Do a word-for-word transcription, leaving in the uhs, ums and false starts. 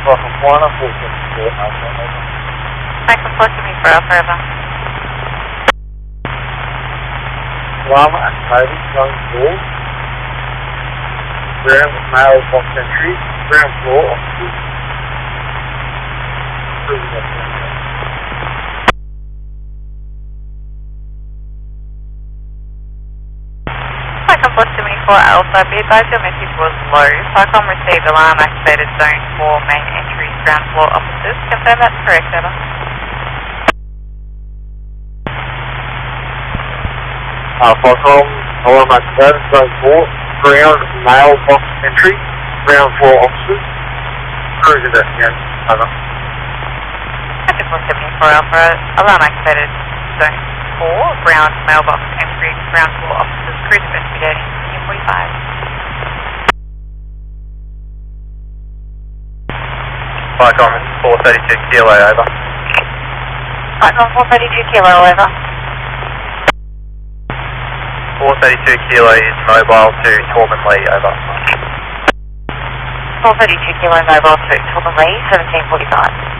Welcome one, four seventy-four Alpha, over. Thanks for pushing me for Alpha, over. Lama activated, going forward. Ground mailbox entry, ground floor offices. Cruising up there. Cyclone plus seventy-four Alpha, be advised your message was low. Cyclone received alarm activated zone four main entry ground floor offices. Confirm that's correct, over. Alpha from alarm activated, zone four, ground mailbox entry, ground floor offices. Cruising up again, over. Cyclone plus seventy-four Alpha, alarm activated zone four, ground mailbox entry ground floor offices. Cruise investigating, U forty-five. Cyclone four thirty-two Kilo, over. Cyclone four thirty-two Kilo, over. four thirty-two Kilo is mobile to Torben Lee, over. four thirty-two Kilo mobile to Torben Lee, seventeen forty-five.